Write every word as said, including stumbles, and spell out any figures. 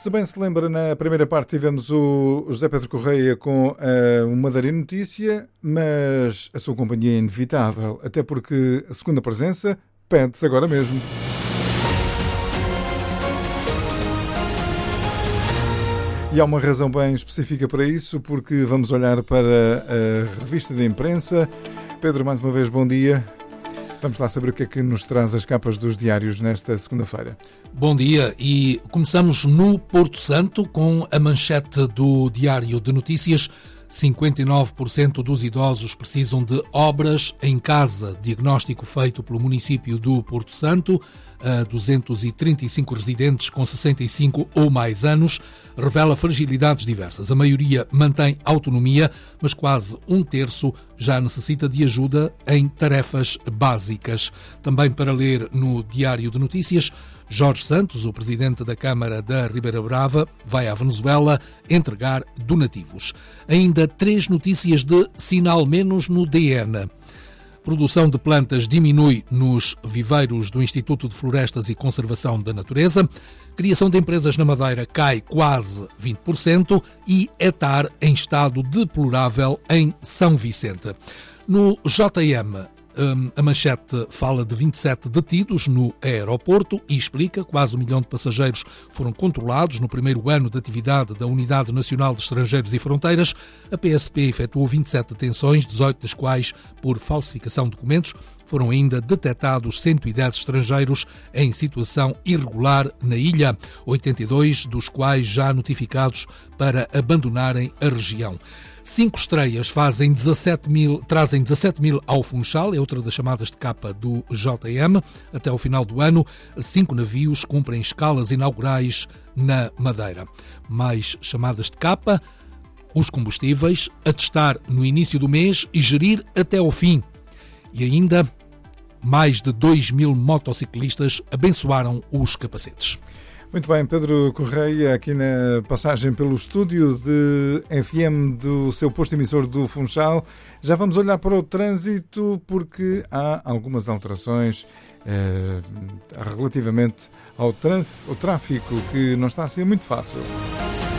Se bem se lembra, na primeira parte tivemos o José Pedro Correia com uh, uma Madeirinha Notícia, mas a sua companhia é inevitável, até porque a segunda presença pede-se agora mesmo. E há uma razão bem específica para isso, porque vamos olhar para a revista de imprensa. Pedro, mais uma vez, bom dia. Vamos lá saber o que é que nos traz as capas dos diários nesta segunda-feira. Bom dia, e começamos no Porto Santo com a manchete do Diário de Notícias. cinquenta e nove por cento dos idosos precisam de obras em casa. Diagnóstico feito pelo município do Porto Santo. A duzentos e trinta e cinco residentes com sessenta e cinco ou mais anos revela fragilidades diversas. A maioria mantém autonomia, mas quase um terço já necessita de ajuda em tarefas básicas. Também para ler no Diário de Notícias, Jorge Santos, o presidente da Câmara da Ribeira Brava, vai à Venezuela entregar donativos. Ainda três notícias de sinal menos no D N. Produção de plantas diminui nos viveiros do Instituto de Florestas e Conservação da Natureza. Criação de empresas na Madeira cai quase vinte por cento e etar em estado deplorável em São Vicente. No J M, a manchete fala de vinte e sete detidos no aeroporto e explica que quase um milhão de passageiros foram controlados no primeiro ano de atividade da Unidade Nacional de Estrangeiros e Fronteiras. A P S P efetuou vinte e sete detenções, dezoito das quais por falsificação de documentos. Foram ainda detectados cento e dez estrangeiros em situação irregular na ilha, oitenta e dois dos quais já notificados para abandonarem a região. Cinco estreias fazem dezassete mil, trazem dezassete mil ao Funchal, é outra das chamadas de capa do J M. Até ao final do ano, cinco navios cumprem escalas inaugurais na Madeira. Mais chamadas de capa, os combustíveis, a testar no início do mês e gerir até ao fim. E ainda, mais de dois mil motociclistas abençoaram os capacetes. Muito bem, Pedro Correia, aqui na passagem pelo estúdio de F M do seu posto emissor do Funchal. Já vamos olhar para o trânsito porque há algumas alterações eh, relativamente ao, traf, ao tráfico que não está a ser muito fácil.